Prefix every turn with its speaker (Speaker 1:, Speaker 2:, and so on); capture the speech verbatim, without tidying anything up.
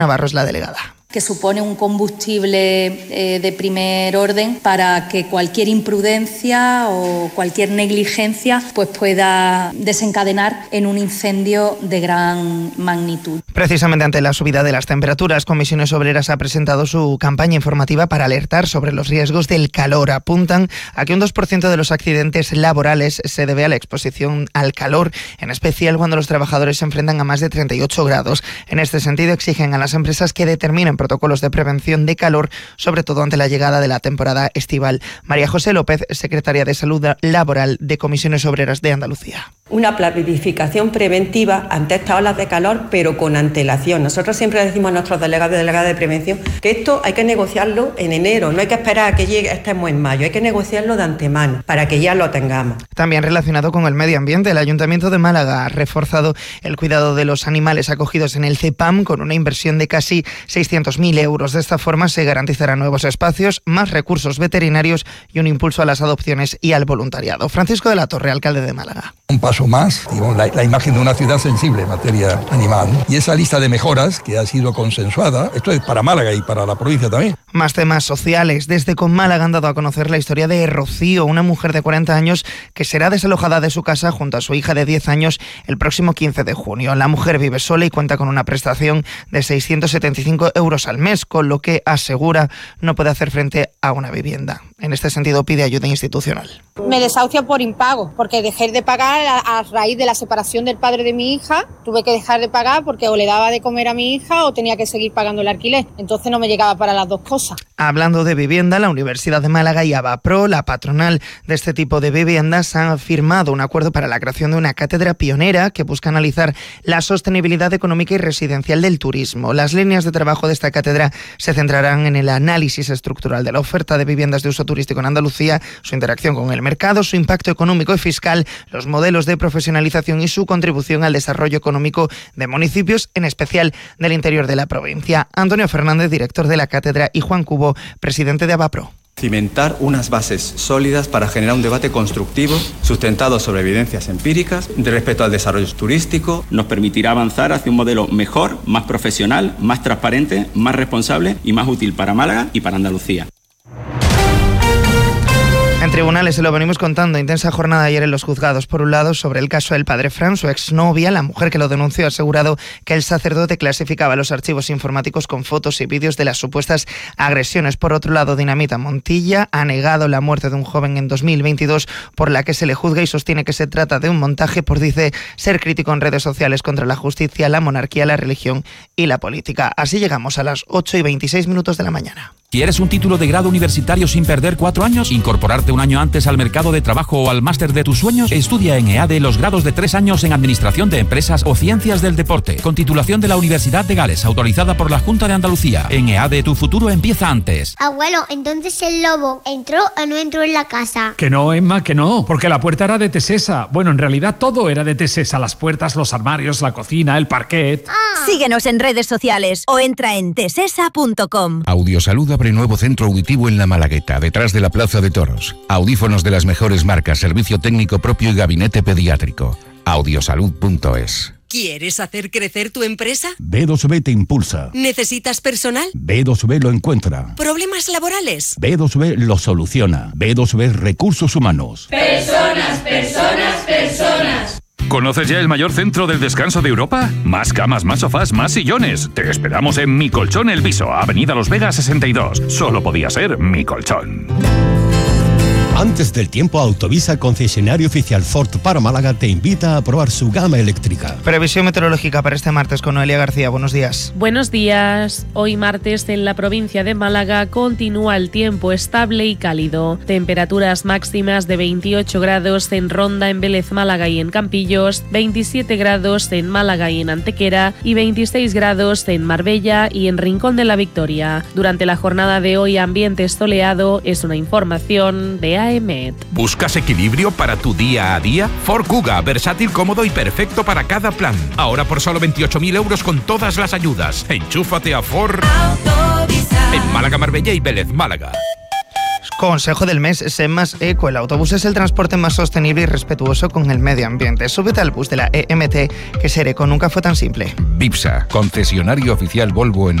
Speaker 1: Navarro es la delegada.
Speaker 2: Que supone un combustible eh, de primer orden para que cualquier imprudencia o cualquier negligencia pues pueda desencadenar en un incendio de gran magnitud.
Speaker 1: Precisamente ante la subida de las temperaturas, Comisiones Obreras ha presentado su campaña informativa para alertar sobre los riesgos del calor. Apuntan a que un dos por ciento de los accidentes laborales se debe a la exposición al calor, en especial cuando los trabajadores se enfrentan a más de treinta y ocho grados. En este sentido, exigen a las empresas que determinen protocolos de prevención de calor, sobre todo ante la llegada de la temporada estival. María José López, secretaria de Salud Laboral de Comisiones Obreras de Andalucía.
Speaker 3: Una planificación preventiva ante estas olas de calor, pero con antelación. Nosotros siempre decimos a nuestros delegados y delegadas de prevención que esto hay que negociarlo en enero, no hay que esperar a que llegue, estemos en mayo, hay que negociarlo de antemano para que ya lo tengamos.
Speaker 1: También relacionado con el medio ambiente, el Ayuntamiento de Málaga ha reforzado el cuidado de los animales acogidos en el CEPAM con una inversión de casi seiscientos mil euros. De esta forma se garantizarán nuevos espacios, más recursos veterinarios y un impulso a las adopciones y al voluntariado. Francisco de la Torre, alcalde de Málaga.
Speaker 4: Un paso más, digamos, la, la imagen de una ciudad sensible en materia animal. Y esa lista de mejoras que ha sido consensuada, esto es para Málaga y para la provincia también.
Speaker 1: Más temas sociales. Desde Con Málaga han dado a conocer la historia de Rocío, una mujer de cuarenta años que será desalojada de su casa junto a su hija de diez años el próximo quince de junio. La mujer vive sola y cuenta con una prestación de seiscientos setenta y cinco euros al mes, con lo que asegura no puede hacer frente a una vivienda. En este sentido pide ayuda institucional.
Speaker 5: Me desahucio por impago, porque dejé de pagar a, a raíz de la separación del padre de mi hija. Tuve que dejar de pagar porque o le daba de comer a mi hija o tenía que seguir pagando el alquiler. Entonces no me llegaba para las dos cosas.
Speaker 1: Hablando de vivienda, la Universidad de Málaga y Avapro, la patronal de este tipo de viviendas, han firmado un acuerdo para la creación de una cátedra pionera que busca analizar la sostenibilidad económica y residencial del turismo. Las líneas de trabajo de esta cátedra se centrarán en el análisis estructural de la oferta de viviendas de uso turístico en Andalucía, su interacción con el mercado, su impacto económico y fiscal, los modelos de profesionalización y su contribución al desarrollo económico de municipios, en especial del interior de la provincia. Antonio Fernández, director de la cátedra, y Juan Cubo, presidente de Avapro.
Speaker 6: Cimentar unas bases sólidas para generar un debate constructivo, sustentado sobre evidencias empíricas, de respecto al desarrollo turístico.
Speaker 7: Nos permitirá avanzar hacia un modelo mejor, más profesional, más transparente, más responsable y más útil para Málaga y para Andalucía.
Speaker 1: En tribunales se lo venimos contando. Intensa jornada ayer en los juzgados. Por un lado, sobre el caso del padre Fran, su exnovia, la mujer que lo denunció, ha asegurado que el sacerdote clasificaba los archivos informáticos con fotos y vídeos de las supuestas agresiones. Por otro lado, Dinamita Montilla ha negado la muerte de un joven en dos mil veintidós, por la que se le juzga, y sostiene que se trata de un montaje por, dice, ser crítico en redes sociales contra la justicia, la monarquía, la religión y la política. Así llegamos a las ocho y veintiséis minutos de la mañana.
Speaker 8: ¿Quieres un título de grado universitario sin perder cuatro años? ¿Incorporarte un año antes al mercado de trabajo o al máster de tus sueños? Estudia en EADE los grados de tres años en Administración de Empresas o Ciencias del Deporte, con titulación de la Universidad de Gales, autorizada por la Junta de Andalucía. En EADE tu futuro empieza antes.
Speaker 9: Abuelo, entonces el lobo ¿entró o no entró en la casa?
Speaker 10: Que no, Emma, que no, porque la puerta era de Tesesa. Bueno, en realidad todo era de Tesesa: las puertas, los armarios, la cocina, el parquet.
Speaker 9: Ah.
Speaker 11: Síguenos en redes sociales o entra en tesesa punto com.
Speaker 12: Audiosalud abre nuevo centro auditivo en La Malagueta, detrás de la Plaza de Toros. Audífonos de las mejores marcas, servicio técnico propio y gabinete pediátrico. audiosalud punto es.
Speaker 13: ¿Quieres hacer crecer tu empresa?
Speaker 14: B dos B te impulsa.
Speaker 13: ¿Necesitas personal?
Speaker 14: B dos B lo encuentra.
Speaker 13: ¿Problemas laborales?
Speaker 14: B dos B lo soluciona. B dos B Recursos Humanos.
Speaker 15: Personas, personas, personas.
Speaker 16: ¿Conoces ya el mayor centro del descanso de Europa? Más camas, más sofás, más sillones. Te esperamos en Mi Colchón El Viso, Avenida Los Vegas sesenta y dos. Solo podía ser Mi Colchón.
Speaker 17: Antes del tiempo, Autovisa, concesionario oficial Ford para Málaga, te invita a probar su gama eléctrica.
Speaker 1: Previsión meteorológica para este martes con Noelia García. Buenos días.
Speaker 18: Buenos días. Hoy martes en la provincia de Málaga continúa el tiempo estable y cálido. Temperaturas máximas de veintiocho grados en Ronda, en Vélez, Málaga y en Campillos, veintisiete grados en Málaga y en Antequera y veintiséis grados en Marbella y en Rincón de la Victoria. Durante la jornada de hoy, ambiente soleado. Es una información de A E M E T.
Speaker 19: ¿Buscas equilibrio para tu día a día? Ford Kuga, versátil, cómodo y perfecto para cada plan. Ahora por solo veintiocho mil euros con todas las ayudas. Enchúfate a Ford Autovisa. En Málaga, Marbella y Vélez, Málaga.
Speaker 1: Consejo del mes, sé más eco. El autobús es el transporte más sostenible y respetuoso con el medio ambiente. Súbete al bus de la E M T, que ser eco nunca fue tan simple.
Speaker 12: Bipsa, concesionario oficial Volvo en